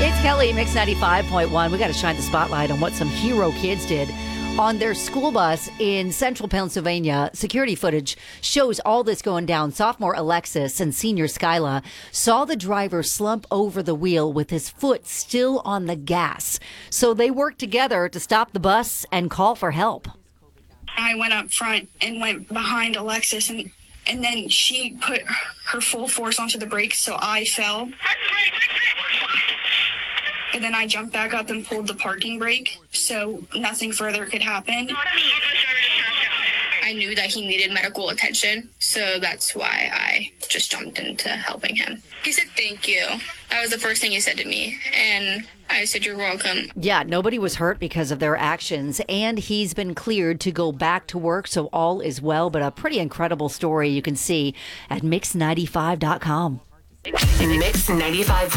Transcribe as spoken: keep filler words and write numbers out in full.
It's Kelly, Mix ninety-five point one. We got to shine the spotlight on what some hero kids did on their school bus in central Pennsylvania. Security footage shows all this going down. Sophomore Alexis and senior Skyla saw the driver slump over the wheel with his foot still on the gas. So they worked together to stop the bus and call for help. I went up front and went behind Alexis, and, and then she put her full force onto the brakes, so I fell. And then I jumped back up and pulled the parking brake, so nothing further could happen. I knew that he needed medical attention, so that's why I just jumped into helping him. He said, "Thank you." That was the first thing he said to me, and I said, "You're welcome." Yeah, nobody was hurt because of their actions, and he's been cleared to go back to work, so all is well. But a pretty incredible story you can see at mix ninety-five dot com. Mix ninety-five.